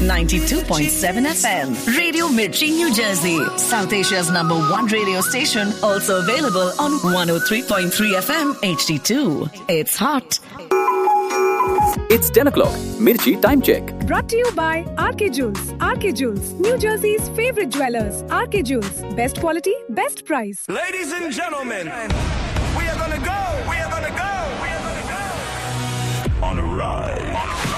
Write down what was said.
92.7 FM. Radio Mirchi, New Jersey. South Asia's #1 radio station. Also available on 103.3 FM HD2. It's hot. It's 10 o'clock. Mirchi time check. Brought to you by RK Jewels. RK Jewels, New Jersey's favorite jewelers. RK Jewels, best quality, best price. Ladies and gentlemen, we are gonna go. On a ride.